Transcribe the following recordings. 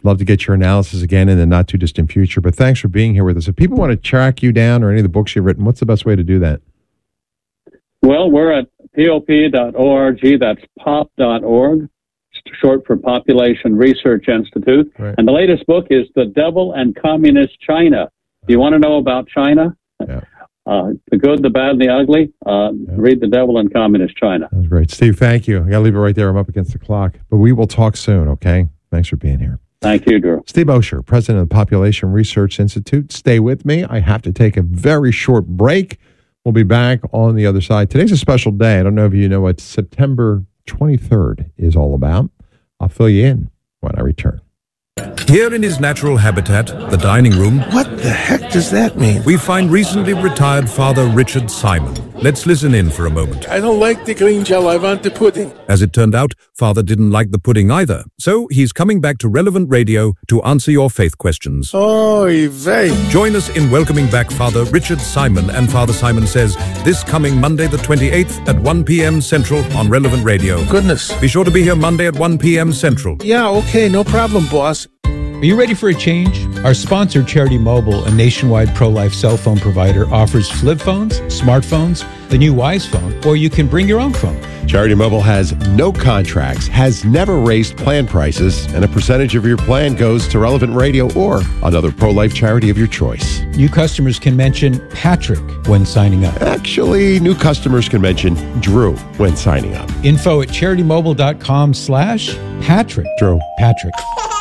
love to get your analysis again in the not too distant future. But thanks for being here with us. If people want to track you down or any of the books you've written, what's the best way to do that? Well, we're at pop.org. That's pop.org, short for Population Research Institute. Right. And the latest book is The Devil and Communist China. Do you want to know about China? Yeah. The good, the bad, and the ugly? Read The Devil and Communist China. That's great. Steve, thank you. I got to leave it right there. I'm up against the clock. But we will talk soon, okay? Thanks for being here. Thank you, Drew. Steve Osher, president of the Population Research Institute. Stay with me. I have to take a very short break. We'll be back on the other side. Today's a special day. I don't know if you know what September 23rd is all about. I'll fill you in when I return. Here in his natural habitat, the dining room, What the heck does that mean? we find recently retired Father Richard Simon. Let's listen in for a moment. I don't like the green gel. I want the pudding. As it turned out, Father didn't like the pudding either. So he's coming back to Relevant Radio to answer your faith questions. Oy vey. Join us in welcoming back Father Richard Simon and Father Simon Says this coming Monday the 28th at 1 p.m. Central on Relevant Radio. Goodness. Be sure to be here Monday at 1 p.m. Central. Yeah, okay, no problem, boss. Are you ready for a change? Our sponsor, Charity Mobile, a nationwide pro-life cell phone provider, offers flip phones, smartphones, the new Wise phone, or you can bring your own phone. Charity Mobile has no contracts, has never raised plan prices, and a percentage of your plan goes to Relevant Radio or another pro-life charity of your choice. New customers can mention Patrick when signing up. Actually, new customers can mention Drew when signing up. Info at CharityMobile.com/Patrick. Drew. Patrick.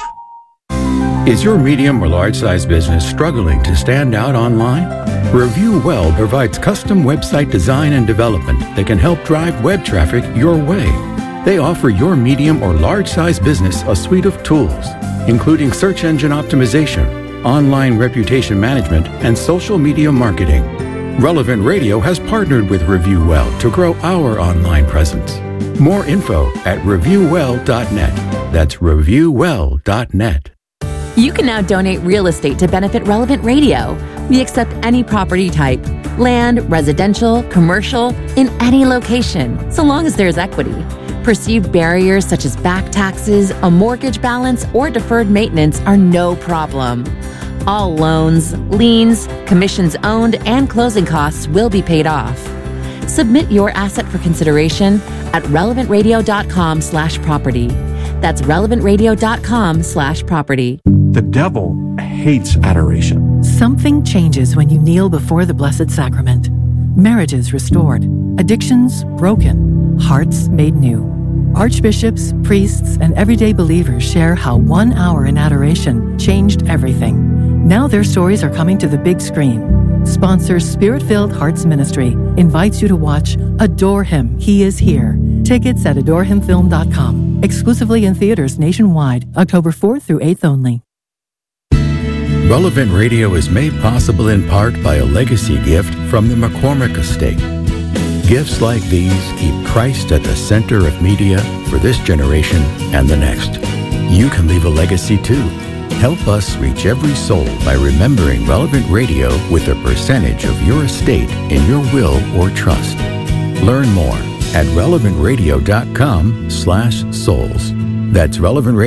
Is your medium or large size business struggling to stand out online? Review Well provides custom website design and development that can help drive web traffic your way. They offer your medium or large size business a suite of tools, including search engine optimization, online reputation management, and social media marketing. Relevant Radio has partnered with Review Well to grow our online presence. More info at reviewwell.net. That's reviewwell.net. You can now donate real estate to benefit Relevant Radio. We accept any property type, land, residential, commercial, in any location, so long as there's equity. Perceived barriers such as back taxes, a mortgage balance, or deferred maintenance are no problem. All loans, liens, commissions owned, and closing costs will be paid off. Submit your asset for consideration at relevantradio.com/property. That's relevantradio.com/property. The devil hates adoration. Something changes when you kneel before the Blessed Sacrament. Marriages restored, addictions broken, hearts made new. Archbishops, priests, and everyday believers share how 1 hour in adoration changed everything. Now their stories are coming to the big screen. Sponsor Spirit-Filled Hearts Ministry invites you to watch Adore Him, He Is Here. Tickets at adorehimfilm.com. Exclusively in theaters nationwide, October 4th through 8th only. Relevant Radio is made possible in part by a legacy gift from the McCormick Estate. Gifts like these keep Christ at the center of media for this generation and the next. You can leave a legacy too. Help us reach every soul by remembering Relevant Radio with a percentage of your estate in your will or trust. Learn more at relevantradio.com/souls. That's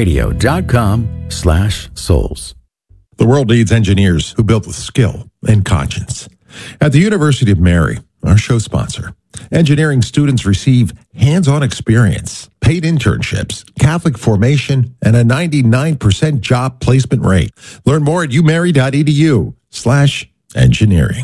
relevantradio.com/souls. The world needs engineers who build with skill and conscience. At the University of Mary, our show sponsor, engineering students receive hands-on experience, paid internships, Catholic formation, and a 99% job placement rate. Learn more at umary.edu/engineering.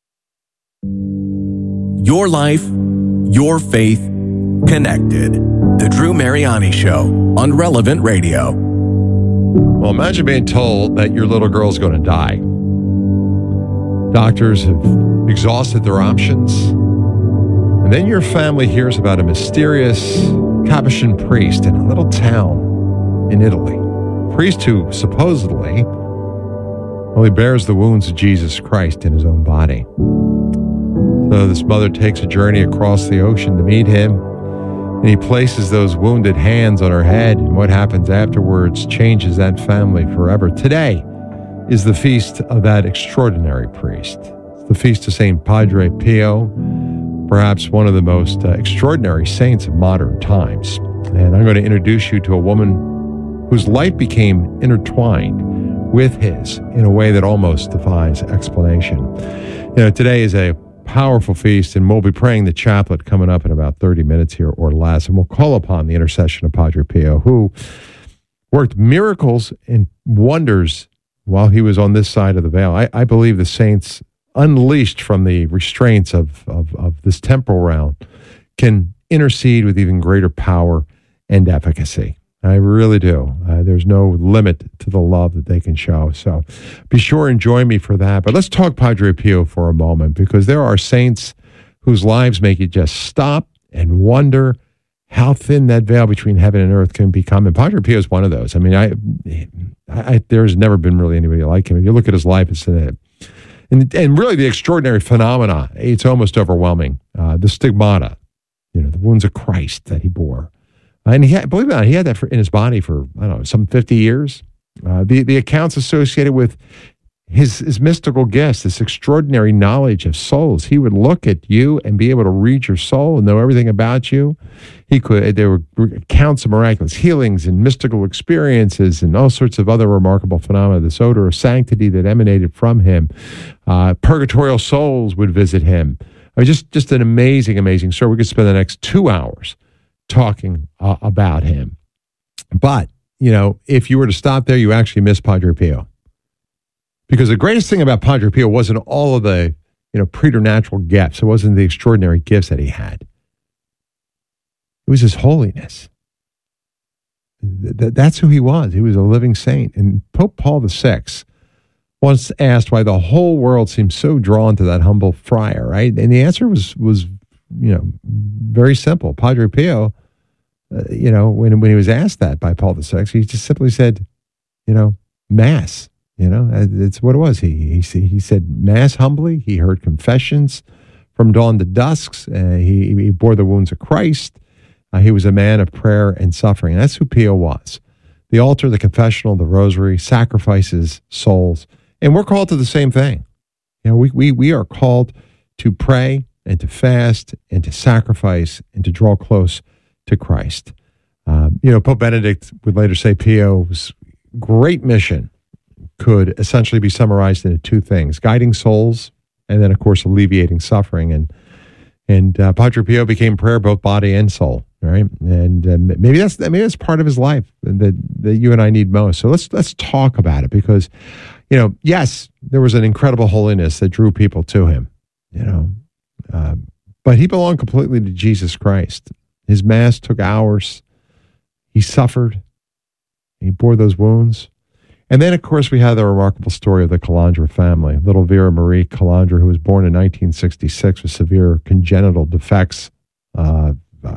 Your life, your faith, connected. The Drew Mariani Show on Relevant Radio. Well, imagine being told that your little girl's going to die. Doctors have exhausted their options. And then your family hears about a mysterious Capuchin priest in a little town in Italy. A priest who supposedly only bears the wounds of Jesus Christ in his own body. So this mother takes a journey across the ocean to meet him. And he places those wounded hands on her head, and what happens afterwards changes that family forever. Today is the feast of that extraordinary priest. It's the feast of St. Padre Pio, perhaps one of the most extraordinary saints of modern times. And I'm going to introduce you to a woman whose life became intertwined with his in a way that almost defies explanation. Today is a powerful feast, and we'll be praying the chaplet coming up in about 30 minutes here or less, and we'll call upon the intercession of Padre Pio, who worked miracles and wonders while he was on this side of the veil. I believe the saints, unleashed from the restraints of this temporal realm, can intercede with even greater power and efficacy. I really do. There's no limit to the love that they can show. So be sure and join me for that. But let's talk Padre Pio for a moment, because there are saints whose lives make you just stop and wonder how thin that veil between heaven and earth can become. And Padre Pio is one of those. I mean, there's never been really anybody like him. If you look at his life, it's and really the extraordinary phenomena, it's almost overwhelming. The stigmata, the wounds of Christ that he bore. And believe it or not, he had that in his body for, some 50 years. The accounts associated with his mystical gifts, this extraordinary knowledge of souls. He would look at you and be able to read your soul and know everything about you. There were accounts of miraculous healings and mystical experiences and all sorts of other remarkable phenomena. This odor of sanctity that emanated from him. Purgatorial souls would visit him. I mean, just an amazing, amazing story. We could spend the next 2 hours talking about him. But, if you were to stop there, you actually miss Padre Pio. Because the greatest thing about Padre Pio wasn't all of the, preternatural gifts. It wasn't the extraordinary gifts that he had. It was his holiness. That's who he was. He was a living saint. And Pope Paul VI once asked why the whole world seemed so drawn to that humble friar, right? And the answer was very simple. Padre Pio, when he was asked that by Paul VI, he just simply said, Mass. It's what it was. He said Mass humbly. He heard confessions from dawn to dusk. He bore the wounds of Christ. He was a man of prayer and suffering. And that's who Pio was. The altar, the confessional, the rosary, sacrifices souls. And we're called to the same thing. We are called to pray and to fast and to sacrifice and to draw close to Christ. Pope Benedict would later say Pio's great mission could essentially be summarized into two things: guiding souls, and then, of course, alleviating suffering. And Padre Pio became prayer both body and soul, right? And maybe that's part of his life that you and I need most. So let's talk about it, because, yes, there was an incredible holiness that drew people to him, but he belonged completely to Jesus Christ. His Mass took hours. He suffered. He bore those wounds. And then, of course, we have the remarkable story of the Calandra family. Little Vera Marie Calandra, who was born in 1966 with severe congenital defects. I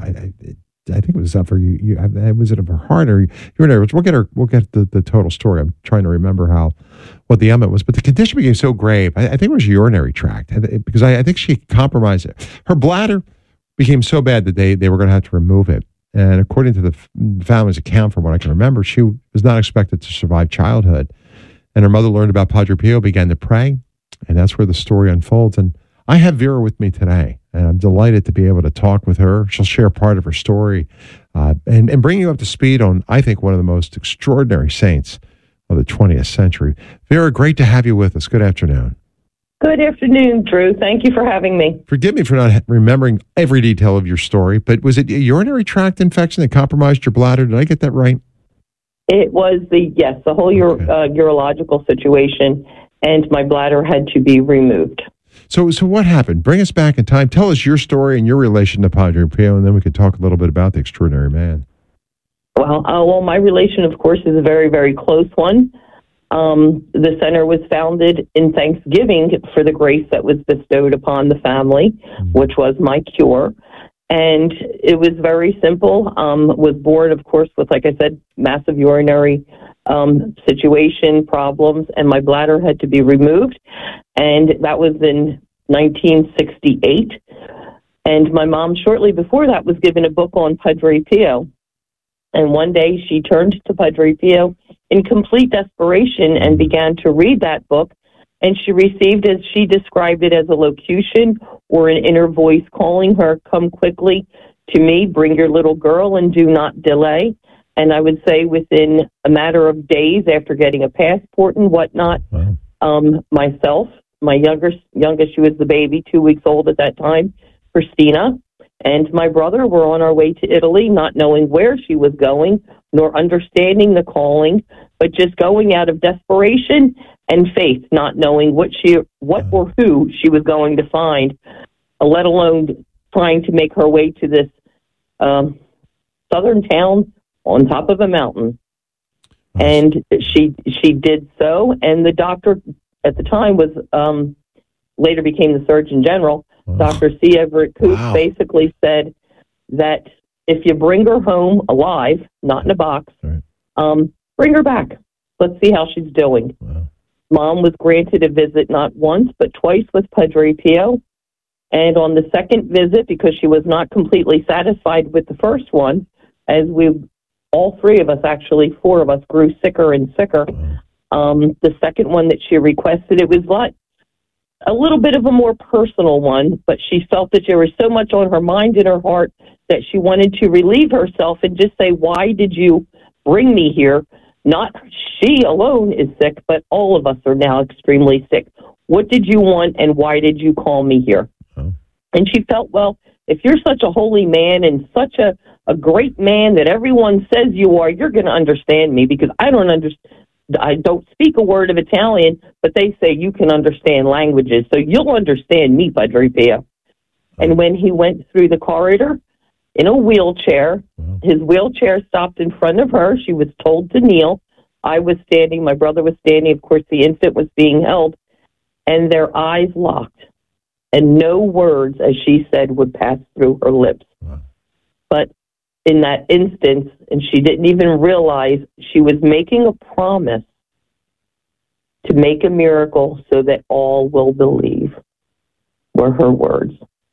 think it was up for you. Was it of her heart or urinary? We'll get the total story. I'm trying to remember what the ailment was, but the condition became so grave. I think it was urinary tract, because I think she compromised it. Her bladder became so bad that they were going to have to remove it. And according to the family's account, from what I can remember, she was not expected to survive childhood. And her mother learned about Padre Pio, began to pray, and that's where the story unfolds. And I have Vera with me today, and I'm delighted to be able to talk with her. She'll share part of her story and bring you up to speed on, I think, one of the most extraordinary saints of the 20th century. Vera, great to have you with us. Good afternoon. Good afternoon, Drew. Thank you for having me. Forgive me for not remembering every detail of your story, but was it a urinary tract infection that compromised your bladder? Did I get that right? It was the whole urological situation, and my bladder had to be removed. So what happened? Bring us back in time. Tell us your story and your relation to Padre Pio, and then we could talk a little bit about the extraordinary man. Well, my relation, of course, is a very, very close one. The center was founded in thanksgiving for the grace that was bestowed upon the family, which was my cure. And it was very simple. Was born, of course, with, like I said, massive urinary situation problems, and my bladder had to be removed. And that was in 1968. And my mom, shortly before that, was given a book on Padre Pio. And one day she turned to Padre Pio in complete desperation and began to read that book. And she received, as she described it, as a locution or an inner voice calling her, "Come quickly to me, bring your little girl and do not delay." And I would say within a matter of days after getting a passport and whatnot, myself, my youngest, she was the baby, 2 weeks old at that time, Christina, and my brother were on our way to Italy, not knowing where she was going, nor understanding the calling, but just going out of desperation and faith, not knowing what or who she was going to find, let alone trying to make her way to this southern town on top of a mountain. And she did so, and the doctor at the time was later became the Surgeon General. Dr. C. Everett Koop basically said that if you bring her home alive, not in a box, bring her back. Let's see how she's doing. Mom was granted a visit not once, but twice with Padre Pio. And on the second visit, because she was not completely satisfied with the first one, as all three of us, actually, four of us, grew sicker and sicker. The second one that she requested, it was like a little bit of a more personal one, but she felt that there was so much on her mind and her heart that she wanted to relieve herself and just say, why did you bring me here? Not she alone is sick, but all of us are now extremely sick. What did you want, and why did you call me here? And she felt, well, if you're such a holy man and such a great man that everyone says you are, you're going to understand me, because I don't speak a word of Italian, but they say you can understand languages, so you'll understand me, Padre Pio. And when he went through the corridor in a wheelchair, his wheelchair stopped in front of her. She was told to kneel. I was standing. My brother was standing. Of course, the infant was being held. And their eyes locked. And no words, as she said, would pass through her lips. But in that instance, and she didn't even realize, she was making a promise to make a miracle so that all will believe, were her words.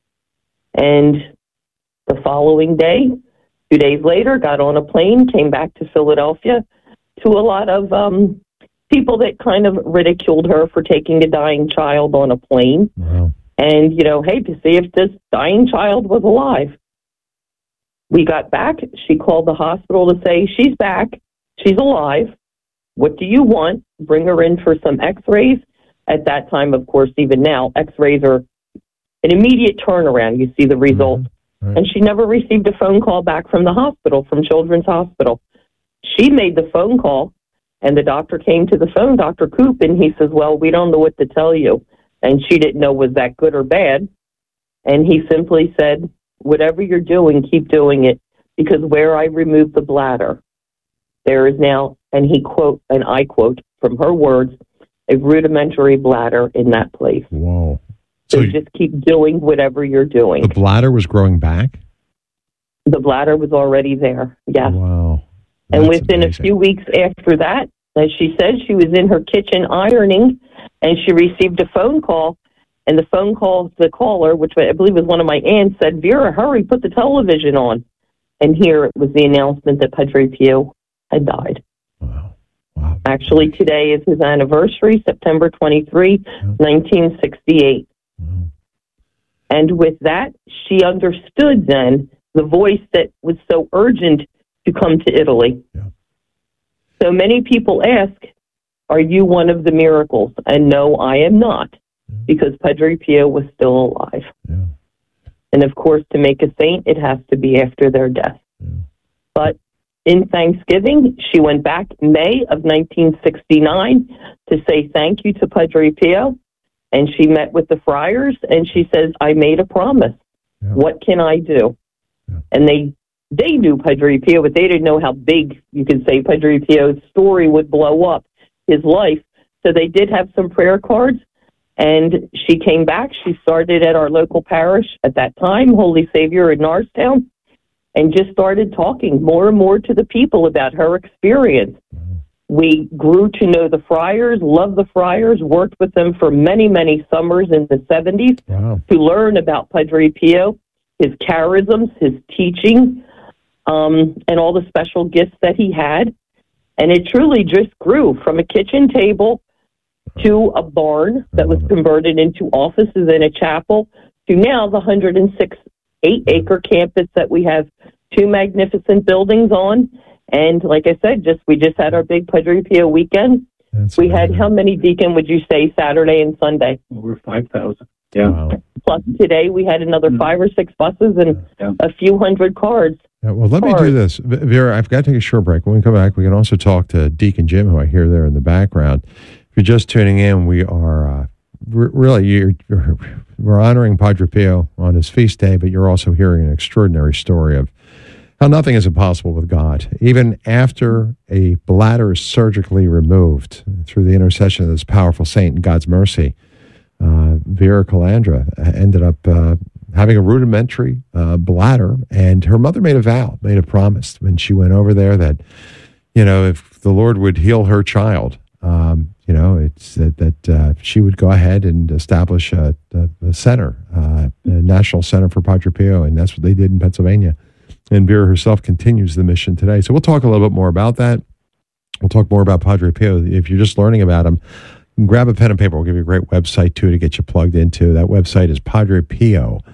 And the following day, 2 days later, got on a plane, came back to Philadelphia, to a lot of people that kind of ridiculed her for taking a dying child on a plane. And, hey, to see if this dying child was alive. We got back. She called the hospital to say, she's back. She's alive. What do you want? Bring her in for some x-rays. At that time, of course, even now, x-rays are an immediate turnaround. You see the result. And she never received a phone call back from the hospital, from Children's Hospital. She made the phone call, and the doctor came to the phone, Dr. Koop, and he says, well, we don't know what to tell you. And she didn't know was that good or bad. And he simply said, whatever you're doing, keep doing it, because where I removed the bladder, there is now, and I quote from her words, a rudimentary bladder in that place. Whoa. So just keep doing whatever you're doing. The bladder was growing back? The bladder was already there, yes. Wow. And within a few weeks after that, as she said, she was in her kitchen ironing, and she received a phone call. And the phone call, the caller, which I believe was one of my aunts, said, Vera, hurry, put the television on. And here it was the announcement that Padre Pio had died. Wow. Actually, today is his anniversary, September 23, 1968. And with that, she understood then the voice that was so urgent to come to Italy. So many people ask, are you one of the miracles? And no, I am not, because Padre Pio was still alive. And of course, to make a saint, it has to be after their death. But in Thanksgiving, she went back in May of 1969 to say thank you to Padre Pio. And she met with the friars, and she says, I made a promise. What can I do? And they knew Padre Pio, but they didn't know how big, you could say, Padre Pio's story would blow up, his life. So they did have some prayer cards, and she came back. She started at our local parish at that time, Holy Savior in Norristown, and just started talking more and more to the people about her experience. We grew to know the friars, loved the friars, worked with them for many, many summers in the 70s to learn about Padre Pio, his charisms, his teaching, and all the special gifts that he had. And it truly just grew from a kitchen table to a barn that was converted into offices and a chapel to now the 106 8-acre campus that we have 2 magnificent buildings on. And like I said, we just had our big Padre Pio weekend. We had, how many, Deacon, would you say, Saturday and Sunday? Over 5,000. Yeah. Wow. Plus today we had another 5 or 6 buses and a few hundred cards. Yeah, well, let me do this. Vera, I've got to take a short break. When we come back, we can also talk to Deacon Jim, who I hear there in the background. If you're just tuning in, we are we're honoring Padre Pio on his feast day, but you're also hearing an extraordinary story of how nothing is impossible with God. Even after a bladder is surgically removed through the intercession of this powerful saint and God's mercy, Vera Calandra ended up having a rudimentary bladder, and her mother made a promise when she went over there that, if the Lord would heal her child, it's that she would go ahead and establish a center, a National Center for Padre Pio, and that's what they did in Pennsylvania. And Vera herself continues the mission today. So we'll talk a little bit more about that. We'll talk more about Padre Pio. If you're just learning about him, grab a pen and paper. We'll give you a great website, too, to get you plugged into. That website is padrepio.org.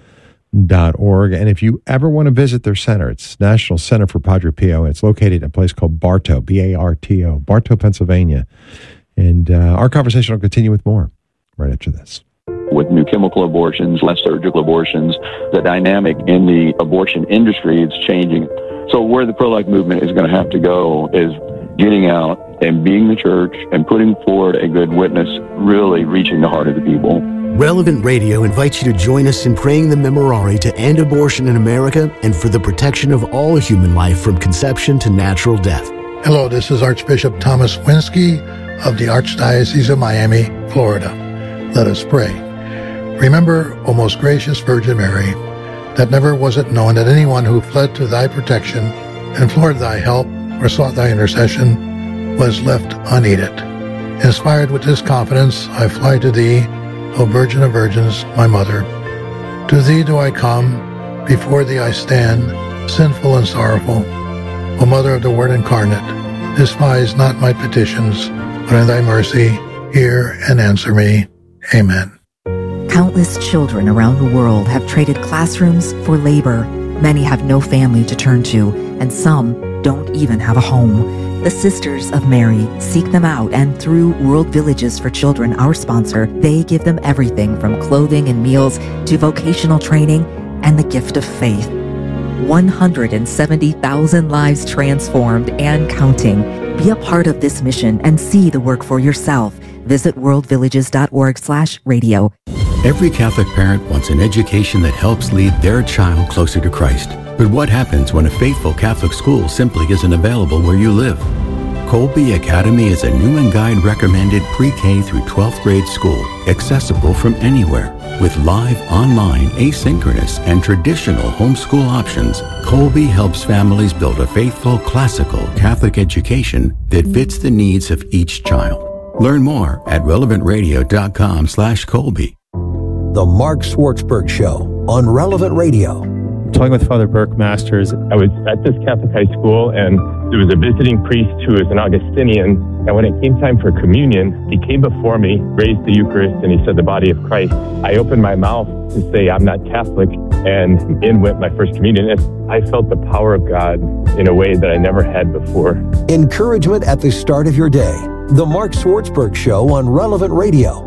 And if you ever want to visit their center, it's National Center for Padre Pio. And it's located in a place called Bartow, B-A-R-T-O, Bartow, Pennsylvania. And our conversation will continue with more right after this. With new chemical abortions, less surgical abortions, the dynamic in the abortion industry is changing. So where the pro-life movement is going to have to go is getting out and being the church and putting forward a good witness, really reaching the heart of the people. Relevant Radio invites you to join us in praying the Memorare to end abortion in America and for the protection of all human life from conception to natural death. Hello, this is Archbishop Thomas Winsky of the Archdiocese of Miami, Florida. Let us pray. Remember, O most gracious Virgin Mary, that never was it known that anyone who fled to thy protection, implored thy help, or sought thy intercession, was left unaided. Inspired with this confidence, I fly to thee, O Virgin of Virgins, my Mother. To thee do I come, before thee I stand, sinful and sorrowful. O Mother of the Word incarnate, despise not my petitions, but in thy mercy hear and answer me. Amen. Countless children around the world have traded classrooms for labor. Many have no family to turn to, and some don't even have a home. The Sisters of Mary seek them out, and through World Villages for Children, our sponsor, they give them everything from clothing and meals to vocational training and the gift of faith. 170,000 lives transformed and counting. Be a part of this mission and see the work for yourself. Visit worldvillages.org/radio. Every Catholic parent wants an education that helps lead their child closer to Christ. But what happens when a faithful Catholic school simply isn't available where you live? Colby Academy is a Newman Guide recommended pre-K through 12th grade school, accessible from anywhere. With live, online, asynchronous, and traditional homeschool options, Colby helps families build a faithful, classical Catholic education that fits the needs of each child. Learn more at relevantradio.com/Colby. The Mark Schwartzberg Show on Relevant Radio. Talking with Father Burke Masters, I was at this Catholic high school, and there was a visiting priest who was an Augustinian, and when it came time for communion, he came before me, raised the Eucharist, and he said, "The body of Christ." I opened my mouth to say, "I'm not Catholic," and in went my first communion. And I felt the power of God in a way that I never had before. Encouragement at the start of your day. The Mark Schwartzberg Show on Relevant Radio.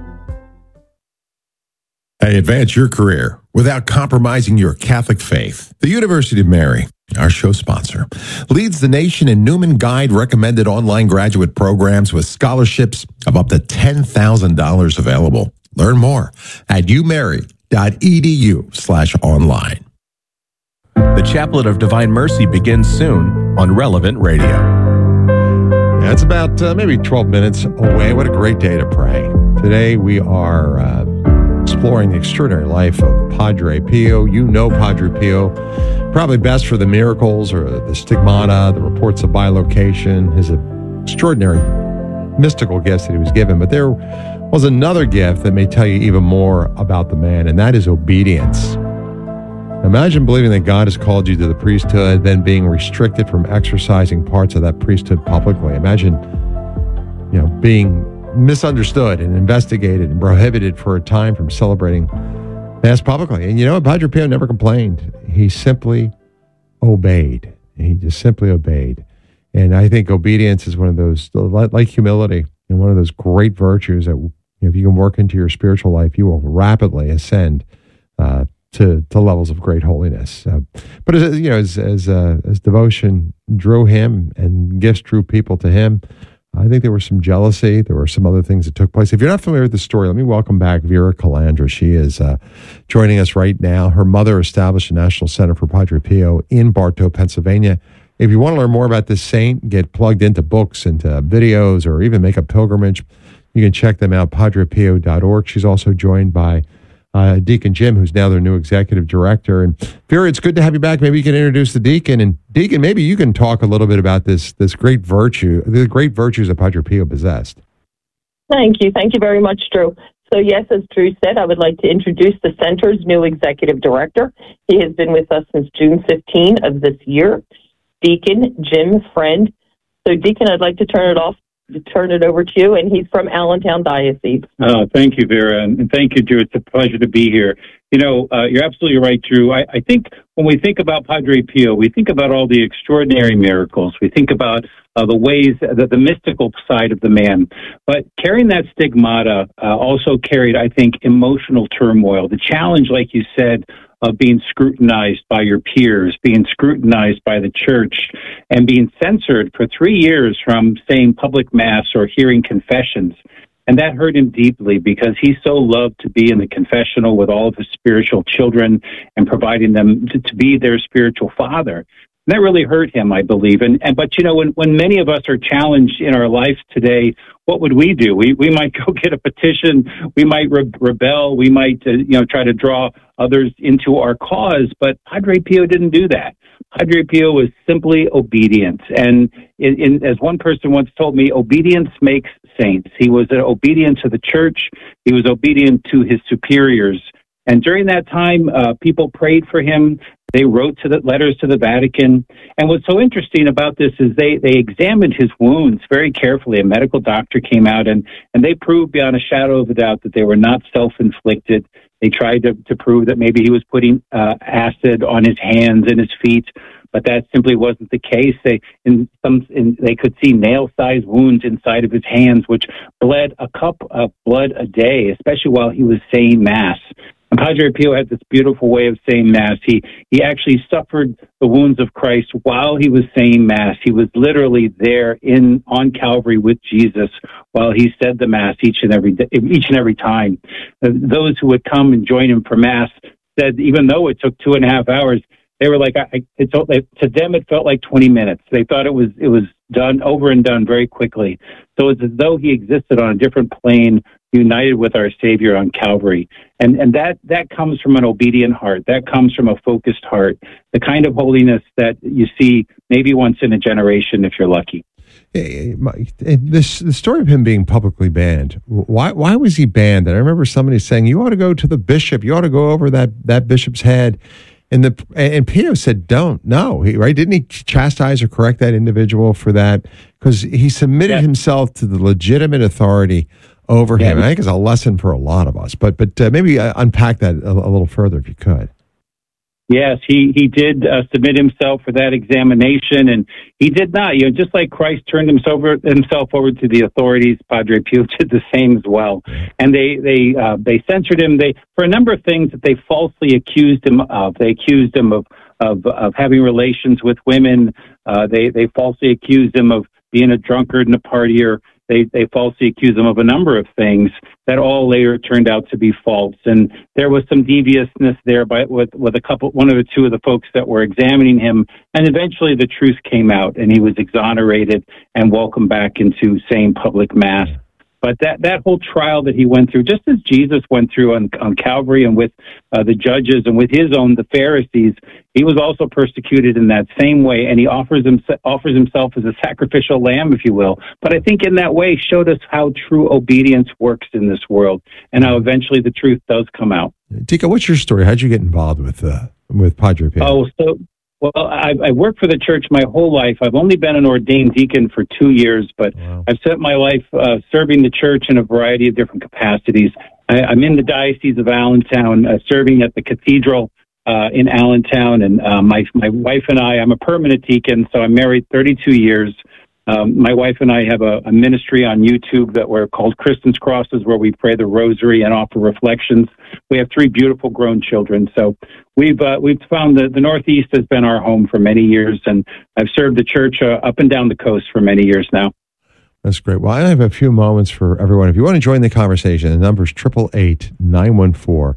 Hey, advance your career without compromising your Catholic faith. The University of Mary, our show sponsor, leads the nation in Newman Guide recommended online graduate programs with scholarships of up to $10,000 available. Learn more at umary.edu/online. The Chaplet of Divine Mercy begins soon on Relevant Radio. Yeah, it's about maybe 12 minutes away. What a great day to pray. Today we are exploring the extraordinary life of Padre Pio. You know Padre Pio probably best for the miracles or the stigmata, the reports of bilocation, his extraordinary mystical gifts that he was given. But there was another gift that may tell you even more about the man, and that is obedience. Imagine believing that God has called you to the priesthood, then being restricted from exercising parts of that priesthood publicly. Imagine, being misunderstood and investigated and prohibited for a time from celebrating Mass publicly. And Padre Pio never complained. He simply obeyed. He just simply obeyed. And I think obedience is one of those, like humility, and one of those great virtues that if you can work into your spiritual life, you will rapidly ascend to levels of great holiness. But as devotion drew him and gifts drew people to him, I think there was some jealousy. There were some other things that took place. If you're not familiar with the story, let me welcome back Vera Calandra. She is joining us right now. Her mother established a National Center for Padre Pio in Bartow, Pennsylvania. If you want to learn more about this saint, get plugged into books, into videos, or even make a pilgrimage, you can check them out, padrepio.org. She's also joined by Deacon Jim, who's now their new executive director. And Vera, it's good to have you back. Maybe you can introduce the deacon. And Deacon, maybe you can talk a little bit about this great virtue, the great virtues that Padre Pio possessed. Thank you. Thank you very much, Drew. So yes, as Drew said, I would like to introduce the center's new executive director. He has been with us since June 15 of this year, Deacon Jim Friend. So Deacon, I'd like to turn it over to you, and he's from Allentown Diocese. Thank you, Vera, and thank you, Drew. It's a pleasure to be here. You're absolutely right, Drew. I think when we think about Padre Pio, we think about all the extraordinary miracles. We think about the ways that the mystical side of the man. But carrying that stigmata also carried, I think, emotional turmoil. The challenge, like you said, of being scrutinized by your peers, being scrutinized by the church, and being censored for 3 years from saying public mass or hearing confessions. And that hurt him deeply because he so loved to be in the confessional with all of his spiritual children and providing them to be their spiritual father. And that really hurt him, I believe. But when many of us are challenged in our life today, what would we do? We might go get a petition. We might rebel. We might try to draw others into our cause. But Padre Pio didn't do that. Padre Pio was simply obedient. And as one person once told me, obedience makes saints. He was obedient to the church. He was obedient to his superiors. And during that time, people prayed for him. They wrote letters to the Vatican. And what's so interesting about this is they examined his wounds very carefully. A medical doctor came out and they proved beyond a shadow of a doubt that they were not self-inflicted. They tried to prove that maybe he was putting acid on his hands and his feet, but that simply wasn't the case. They could see nail-sized wounds inside of his hands, which bled a cup of blood a day, especially while he was saying Mass. And Padre Pio had this beautiful way of saying Mass. He actually suffered the wounds of Christ while he was saying Mass. He was literally there on Calvary with Jesus while he said the Mass each and every time. Those who would come and join him for Mass said, even though it took 2.5 hours, they were like, to them it felt like 20 minutes. They thought it was done, over and done very quickly. So it's as though he existed on a different plane, united with our Savior on Calvary. And that comes from an obedient heart. That comes from a focused heart, the kind of holiness that you see maybe once in a generation if you're lucky. The story of him being publicly banned, why was he banned? And I remember somebody saying, you ought to go to the bishop. You ought to go over that bishop's head. And Pio said, didn't he chastise or correct that individual for that? Because he submitted himself to the legitimate authority over him. I think it's a lesson for a lot of us. But maybe unpack that a little further if you could. Yes, he did submit himself for that examination, and he did not. Just like Christ turned himself over to the authorities, Padre Pio did the same as well. And they censored him. For a number of things that they falsely accused him of. They accused him of having relations with women. They falsely accused him of being a drunkard and a partier. They falsely accused him of a number of things that all later turned out to be false. And there was some deviousness there with one or two of the folks that were examining him. And eventually the truth came out and he was exonerated and welcomed back into saying public Mass. But that whole trial that he went through, just as Jesus went through on Calvary and with the judges and with the Pharisees, he was also persecuted in that same way, and he offers himself as a sacrificial lamb, if you will. But I think in that way showed us how true obedience works in this world and how eventually the truth does come out. Tika, what's your story? How'd you get involved with Padre Pio? Well, I worked for the church my whole life. I've only been an ordained deacon for 2 years, but I've spent my life serving the church in a variety of different capacities. I'm in the Diocese of Allentown, serving at the cathedral in Allentown, and my wife and I'm a permanent deacon, so I'm married 32 years. My wife and I have a ministry on YouTube that we're called Kristen's Crosses, where we pray the rosary and offer reflections. We have 3 beautiful grown children. So we've found that the Northeast has been our home for many years, and I've served the church up and down the coast for many years now. That's great. Well, I have a few moments for everyone. If you want to join the conversation, the number is 888-914-9149,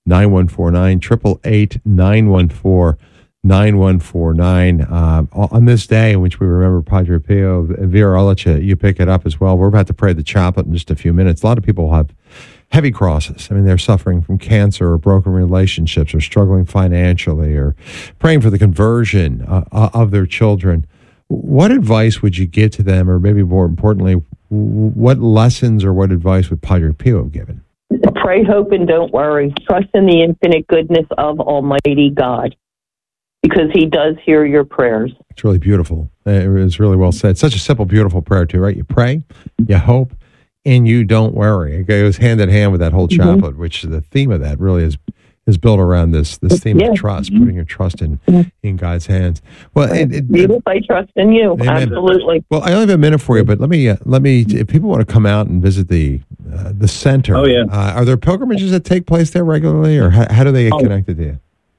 888-914-9149. On this day in which we remember Padre Pio, Vera Olice, you pick it up as well. We're about to pray the chaplet in just a few minutes. A lot of people have heavy crosses. I mean, they're suffering from cancer or broken relationships or struggling financially or praying for the conversion of their children. What advice would you give to them, or maybe more importantly, what lessons or what advice would Padre Pio have given? Pray, hope, and don't worry. Trust in the infinite goodness of Almighty God, because He does hear your prayers. It's really beautiful. It was really well said. Such a simple, beautiful prayer, too, right? You pray, you hope, and you don't worry. It goes hand in hand with that whole chaplet, which the theme of that really is built around this theme of trust, putting your trust in God's hands. Well, Jesus, I trust in you. Amen. Absolutely. Well, I only have a minute for you, but let me. If people want to come out and visit the center, are there pilgrimages that take place there regularly, or how do they get connected to you?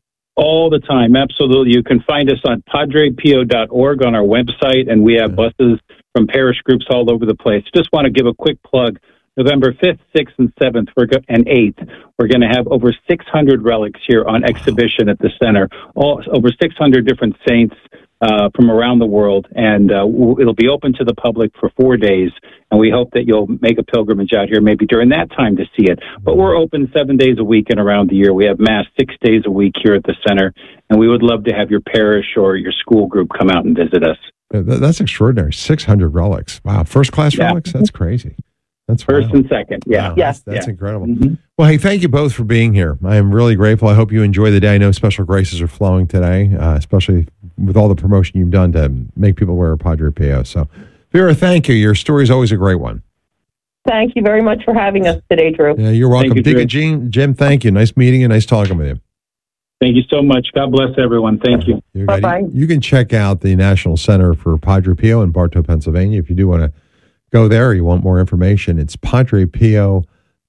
All the time, absolutely. You can find us on padrepio.org on our website, and we have buses from parish groups all over the place. Just want to give a quick plug. November 5th, 6th, and 7th, and 8th, we're going to have over 600 relics here on exhibition at the center, over 600 different saints from around the world, and it'll be open to the public for 4 days, and we hope that you'll make a pilgrimage out here maybe during that time to see it. But we're open 7 days a week and around the year. We have Mass 6 days a week here at the center, and we would love to have your parish or your school group come out and visit us. That's extraordinary. 600 relics. Wow. First-class relics? That's crazy. That's first and second. Yeah. Wow, that's incredible. Well, hey, thank you both for being here. I am really grateful. I hope you enjoy the day. I know special graces are flowing today, especially with all the promotion you've done to make people aware of Padre Pio. So, Vera, thank you. Your story is always a great one. Thank you very much for having us today, Drew. Yeah, you're welcome. Deacon Jim, thank you. Nice meeting you. Nice talking with you. Thank you so much. God bless everyone. Thank you. Bye-bye. You can check out the National Center for Padre Pio in Bartow, Pennsylvania. If you do want to go there or you want more information, it's padrepio.org.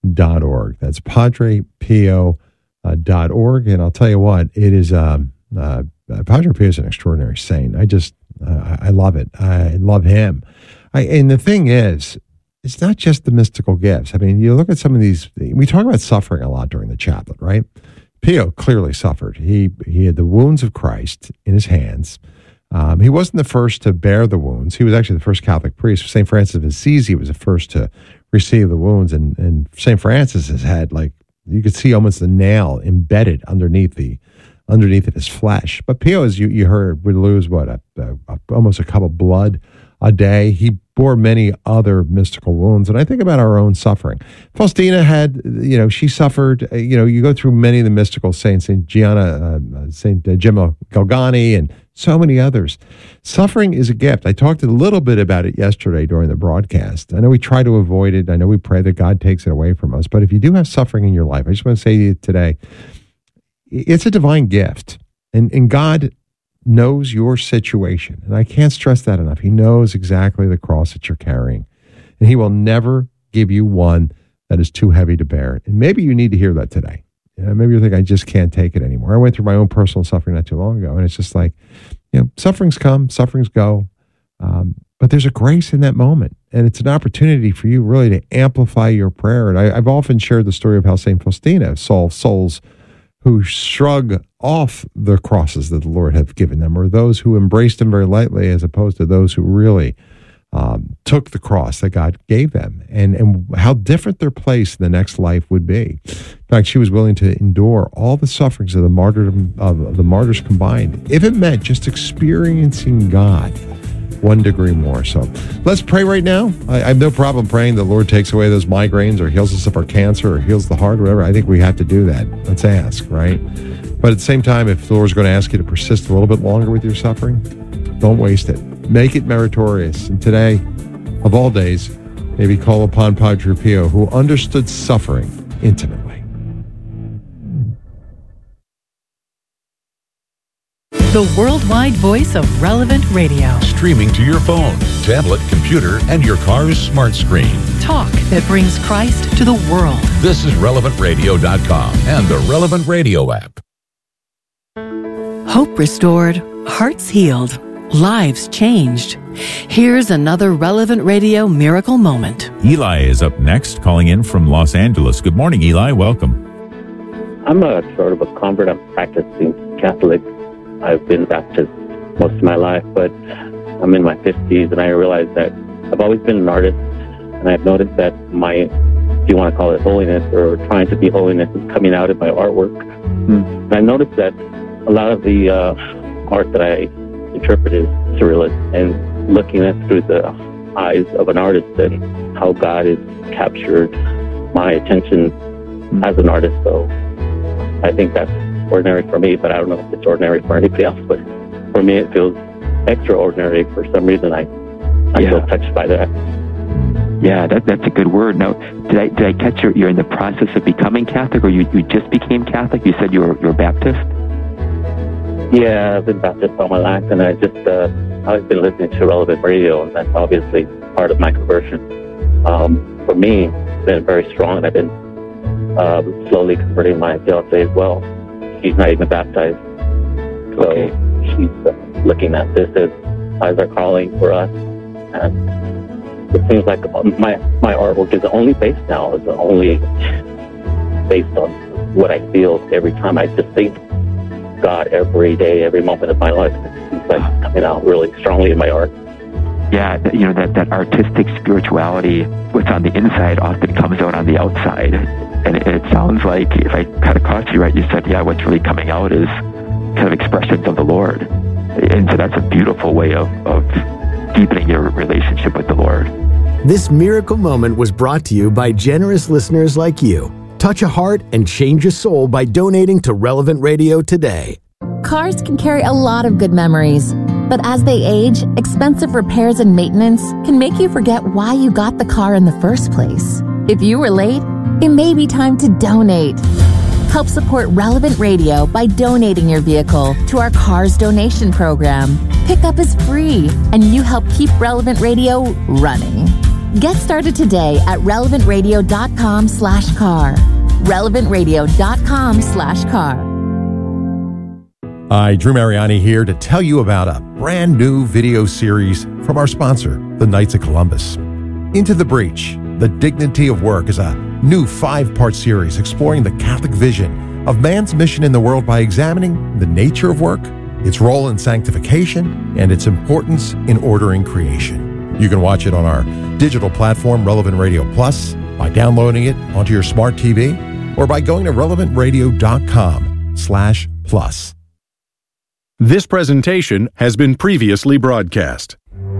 That's padrepio.org. And I'll tell you what, it is, Padre Pio is an extraordinary saint. I love it. I love him. And the thing is, it's not just the mystical gifts. I mean, you look at some of these, we talk about suffering a lot during the chaplet, right? Pio clearly suffered. He had the wounds of Christ in his hands. He wasn't the first to bear the wounds. He was actually the first Catholic priest. St. Francis of Assisi was the first to receive the wounds. And St. Francis has had, like, you could see almost the nail embedded underneath of his flesh. But Pio, as you heard, would lose, almost a cup of blood a day. He bore many other mystical wounds. And I think about our own suffering. Faustina had, she suffered, you go through many of the mystical saints, St. Gianna, St. Gemma Galgani, and so many others. Suffering is a gift. I talked a little bit about it yesterday during the broadcast. I know we try to avoid it. I know we pray that God takes it away from us. But if you do have suffering in your life, I just want to say to you today, it's a divine gift. And God knows your situation. And I can't stress that enough. He knows exactly the cross that you're carrying. And He will never give you one that is too heavy to bear. And maybe you need to hear that today. Maybe you're thinking, I just can't take it anymore. I went through my own personal suffering not too long ago. And it's just like, sufferings come, sufferings go. But there's a grace in that moment. And it's an opportunity for you really to amplify your prayer. And I've often shared the story of how St. Faustina solved souls who shrug off the crosses that the Lord have given them, or those who embraced Him very lightly, as opposed to those who really took the cross that God gave them, and how different their place in the next life would be. In fact, she was willing to endure all the sufferings of the martyrdom of the martyrs combined, if it meant just experiencing God 1 degree more. So let's pray right now. I have no problem praying the Lord takes away those migraines or heals us of our cancer or heals the heart or whatever. I think we have to do that. Let's ask, right? But at the same time, if the Lord's going to ask you to persist a little bit longer with your suffering, don't waste it. Make it meritorious. And today, of all days, maybe call upon Padre Pio, who understood suffering intimately. the worldwide voice of Relevant Radio. Streaming to your phone, tablet, computer, and your car's smart screen. Talk that brings Christ to the world. This is RelevantRadio.com and the Relevant Radio app. Hope restored, hearts healed, lives changed. Here's another Relevant Radio miracle moment. Eli is up next, calling in from Los Angeles. Good morning, Eli. Welcome. I'm a sort of a convert. I'm practicing Catholic. I've been Baptist most of my life, but I'm in my 50s, and I realize that I've always been an artist, and I've noticed that my, if you want to call it holiness or trying to be holiness, is coming out in my artwork. And I noticed that a lot of the art that I interpret is surrealist, and looking at through the eyes of an artist and how God has captured my attention as an artist. So I think that's ordinary for me, but I don't know if it's ordinary for anybody else. But for me, it feels extraordinary. For some reason, I feel touched by that. Yeah, that's a good word. Now, did I catch you're in the process of becoming Catholic, or you just became Catholic? You said you're Baptist? Yeah, I've been Baptist all my life, and I've been listening to Relevant Radio, and that's obviously part of my conversion. For me, it's been very strong, and I've been slowly converting my fiance as well. She's not even baptized, so she's looking at this as our calling for us, and it seems like my artwork is only based now, is only based on what I feel every time I just think God every day, every moment of my life. It's like coming out really strongly in my art. Yeah, that artistic spirituality, what's on the inside often comes out on the outside. And it sounds like, if I kind of caught you right, you said, what's really coming out is kind of expressions of the Lord. And so that's a beautiful way of deepening your relationship with the Lord. This miracle moment was brought to you by generous listeners like you. Touch a heart and change a soul by donating to Relevant Radio today. Cars can carry a lot of good memories, but as they age, expensive repairs and maintenance can make you forget why you got the car in the first place. If you were late, it may be time to donate. Help support Relevant Radio by donating your vehicle to our Cars Donation Program. Pickup is free, and you help keep Relevant Radio running. Get started today at relevantradio.com/car. relevantradio.com/car. Hi, Drew Mariani here to tell you about a brand new video series from our sponsor, the Knights of Columbus. Into the Breach, The Dignity of Work is a new 5-part series exploring the Catholic vision of man's mission in the world by examining the nature of work, its role in sanctification, and its importance in ordering creation. You can watch it on our digital platform, Relevant Radio Plus, by downloading it onto your smart TV, or by going to relevantradio.com/plus. This presentation has been previously broadcast.